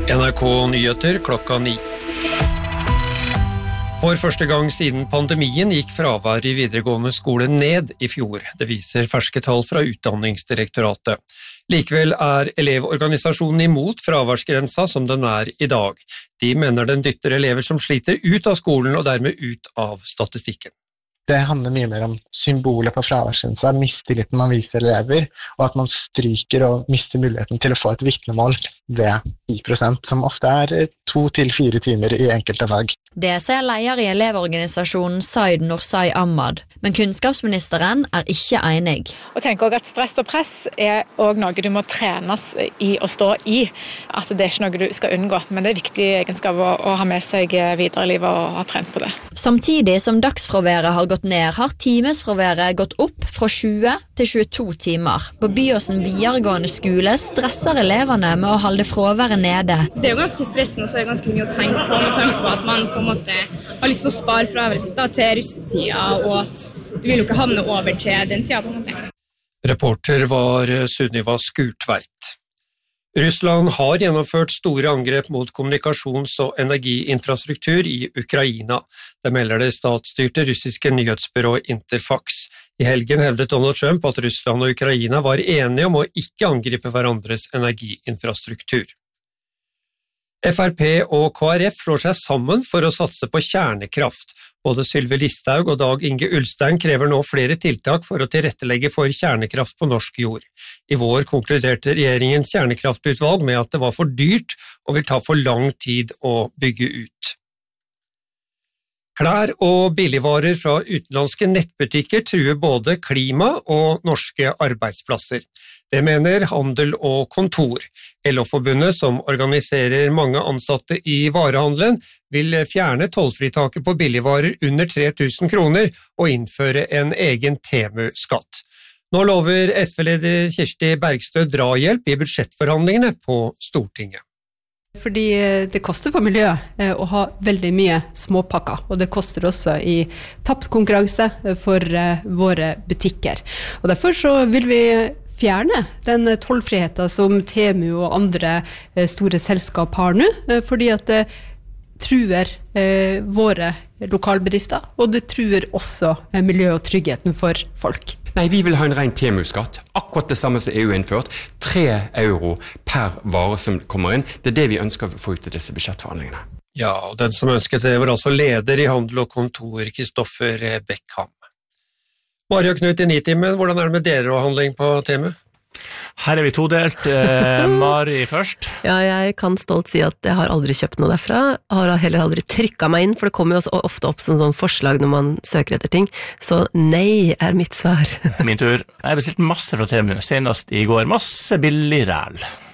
NRK Nyheter klokka 9. For første gang siden pandemien gikk fravær i videregående skole ned i fjor. Det viser ferske tall fra Utdanningsdirektoratet. Likevel elevorganisasjonen imot fraværsgrensa som den i dag. De mener den dytter elever som sliter ut av skolen og dermed ut av statistikken. Det handler mye mer om symbolet på fraværsgrensa, mistilliten man viser elever, og at man stryker og mister muligheten til å få et vitnemål ved 10%, som ofte 2 til 4 timer i enkelte fag. Det sier leder i elevorganisasjonen Zaid Nursai Ahmad, men kunnskapsministeren ikke enig. Og tenker også at stress og press også noe du må trenes i å stå i, at det ikke noe du skal unngå, men det viktig egenskap å ha med seg videre i livet og ha trent på det. Samtidig som dagsfraværet har gått ned, har timesfraværet gått opp fra 20 til 22 timer. På Byåsen videregående skole stresser elevene med å holde fraværet nede. Det jo ganske stressende, og så det ganske mye å tenke på, med tanke på at man på en måte har lyst til å spare fraværet sitt til russetida, og at du vil jo ikke havne over til den tida på en måte. Reporter var Sunniva Skurtveit. Russland har gjennomført store angrep mot kommunikasjons- og energiinfrastruktur i Ukraina. Det melder det statsstyrte russiske nyhetsbyrået Interfax. I helgen hevdet Donald Trump at Russland og Ukraina var enige om å ikke angripe hverandres energiinfrastruktur. FrP og KrF slår seg sammen for å satse på kjernekraft. Både Sylvi Listhaug og Dag Inge Ulstein krever nå flere tiltak for å tilrettelegge for kjernekraft på norsk jord. I vår konkluderte regjeringens kjernekraftutvalg med at det var for dyrt og vil ta for lang tid å bygge ut. Klær og billigvarer fra utenlandske nettbutikker truer både klima og norske arbeidsplasser. Det mener Handel og Kontor. LO-forbundet, som organiserer mange ansatte i varehandelen, vil fjerne tollfritaket på billigvarer under 3.000 kroner og innføre en egen Temu-skatt. Nå lover SV-leder Kirsti Bergstø drahjelp i budsjettforhandlingene på Stortinget. Fordi det koster for miljøet å ha veldig mye småpakker, og det koster også i tapt konkurranse for våre butikker. Og derfor så vil vi fjerne den tollfriheten som Temu og andre store selskap har nå, fordi at det truer våre lokalbedrifter, og det truer også miljø og tryggheten for folk. Nei, vi vil ha en ren Temu-skatt, akkurat det samme som EU innført, 3 euro per vare som kommer inn. Det det vi ønsker å få ut til disse budsjettforhandlingene. Ja, og den som ønsket det var altså leder i Handel og Kontor, Kristoffer Beckham. Maria Knut i Nitimen, hvordan det med dere og handling på Temu? Her vi todelt. Mari først. Ja, jeg kan stolt si at jeg har aldri kjøpt noe derfra. Har heller aldri trykket meg inn, for det kommer jo også ofte opp som sånn forslag når man søker etter ting. Så nei mitt svar. Min tur. Jeg har bestilt masse fra Temu, senest i går. Masse billig ræl.